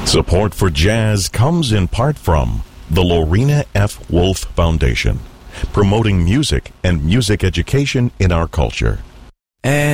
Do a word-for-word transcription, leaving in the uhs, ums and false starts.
Support for jazz comes in part from the Lorena F. Wolf Foundation, promoting music and music education in our culture. And